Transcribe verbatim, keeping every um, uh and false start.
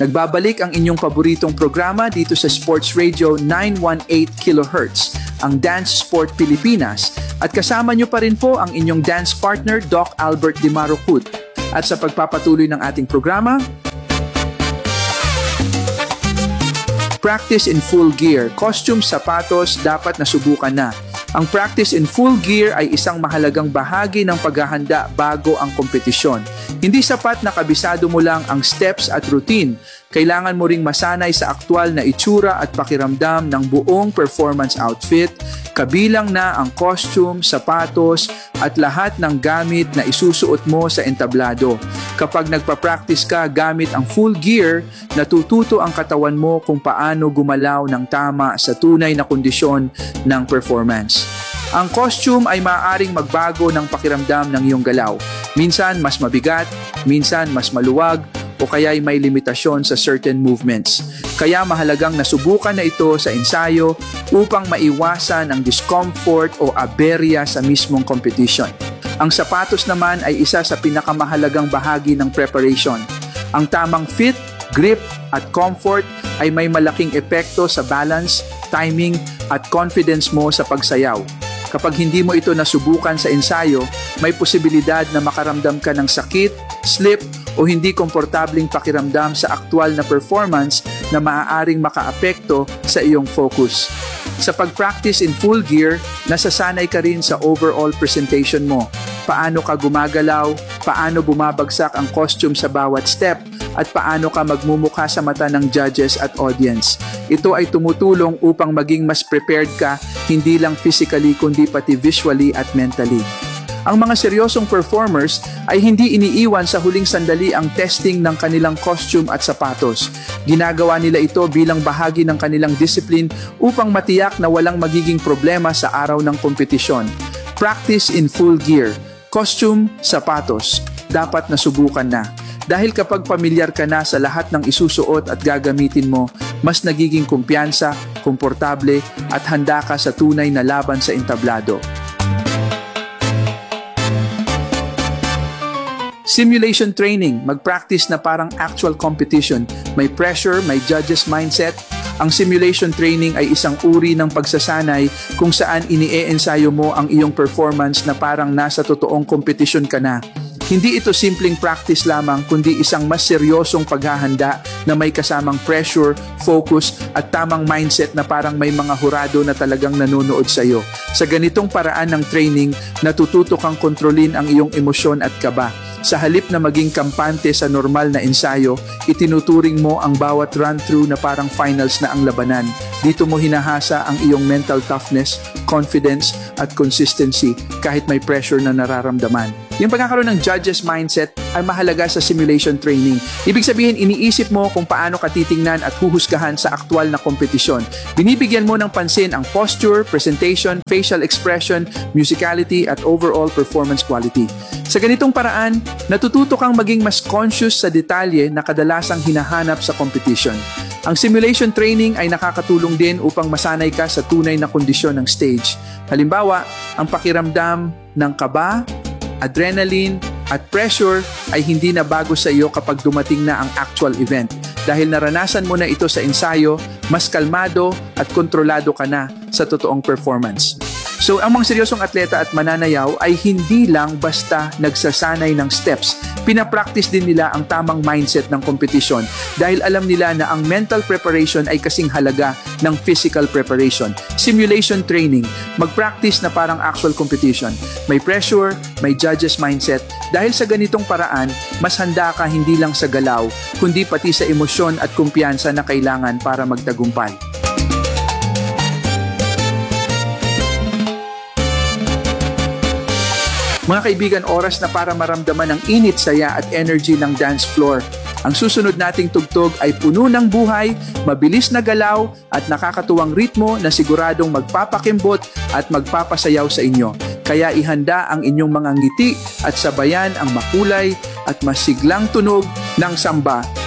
Nagbabalik ang inyong paboritong programa dito sa Sports Radio nine eighteen kilohertz, ang Dance Sport Pilipinas, at kasama nyo pa rin po ang inyong dance partner Doc Albert Di Marucut. At sa pagpapatuloy ng ating programa, practice in full gear, costume, sapatos, dapat nasubukan na. Ang practice in full gear ay isang mahalagang bahagi ng paghahanda bago ang kompetisyon. Hindi sapat na kabisado mo lang ang steps at routine. Kailangan mo ring masanay sa aktwal na itsura at pakiramdam ng buong performance outfit, kabilang na ang costume, sapatos, at lahat ng gamit na isusuot mo sa entablado. Kapag nagpa-practice ka gamit ang full gear, natututo ang katawan mo kung paano gumalaw ng tama sa tunay na kondisyon ng performance. Ang costume ay maaaring magbago ng pakiramdam ng iyong galaw. Minsan mas mabigat, minsan mas maluwag, o kaya ay may limitasyon sa certain movements. Kaya mahalagang nasubukan na ito sa ensayo upang maiwasan ang discomfort o aberya sa mismong competition. Ang sapatos naman ay isa sa pinakamahalagang bahagi ng preparation. Ang tamang fit, grip, at comfort ay may malaking epekto sa balance, timing, at confidence mo sa pagsayaw. Kapag hindi mo ito nasubukan sa ensayo, may posibilidad na makaramdam ka ng sakit, slip, o hindi komportabling pakiramdam sa aktwal na performance na maaaring makaapekto sa iyong focus. Sa pag-practice in full gear, nasasanay ka rin sa overall presentation mo. Paano ka gumagalaw, paano bumabagsak ang costume sa bawat step, at paano ka magmumukha sa mata ng judges at audience. Ito ay tumutulong upang maging mas prepared ka, hindi lang physically kundi pati visually at mentally. Ang mga seryosong performers ay hindi iniiwan sa huling sandali ang testing ng kanilang costume at sapatos. Ginagawa nila ito bilang bahagi ng kanilang discipline upang matiyak na walang magiging problema sa araw ng kompetisyon. Practice in full gear, costume, sapatos, dapat nasubukan na. Dahil kapag pamilyar ka na sa lahat ng isusuot at gagamitin mo, mas nagiging kumpiyansa, komportable, at handa ka sa tunay na laban sa entablado. Simulation training, mag-practice na parang actual competition. May pressure, may judges mindset. Ang simulation training ay isang uri ng pagsasanay kung saan ini-ensayo mo ang iyong performance na parang nasa totoong kompetisyon ka na. Hindi ito simpleng practice lamang kundi isang mas seryosong paghahanda na may kasamang pressure, focus at tamang mindset na parang may mga hurado na talagang nanonood sa iyo. Sa ganitong paraan ng training, natututo kang kontrolin ang iyong emosyon at kaba. Sa halip na maging kampante sa normal na ensayo, itinuturing mo ang bawat run-through na parang finals na ang labanan. Dito mo hinahasa ang iyong mental toughness, confidence, at consistency kahit may pressure na nararamdaman. Yung pagkakaroon ng judges mindset ay mahalaga sa simulation training. Ibig sabihin, iniisip mo kung paano ka titingnan at huhusgahan sa aktwal na kompetisyon. Binibigyan mo ng pansin ang posture, presentation, facial expression, musicality, at overall performance quality. Sa ganitong paraan, natututo kang maging mas conscious sa detalye na kadalasang hinahanap sa competition. Ang simulation training ay nakakatulong din upang masanay ka sa tunay na kondisyon ng stage. Halimbawa, ang pakiramdam ng kaba, adrenaline, at pressure ay hindi na bago sa iyo kapag dumating na ang actual event. Dahil naranasan mo na ito sa ensayo, mas kalmado at kontrolado ka na sa totoong performance. So, ang mga seryosong atleta at mananayaw ay hindi lang basta nagsasanay ng steps. Pinapractice din nila ang tamang mindset ng kompetisyon dahil alam nila na ang mental preparation ay kasing halaga ng physical preparation. Simulation training, mag-practice na parang actual competition. May pressure, may judges mindset. Dahil sa ganitong paraan, mas handa ka hindi lang sa galaw, kundi pati sa emosyon at kumpiyansa na kailangan para magtagumpay. Mga kaibigan, oras na para maramdaman ang init, saya at energy ng dance floor. Ang susunod nating tugtog ay puno ng buhay, mabilis na galaw at nakakatuwang ritmo na siguradong magpapakimbot at magpapasayaw sa inyo. Kaya ihanda ang inyong mga ngiti at sabayan ang makulay at masiglang tunog ng samba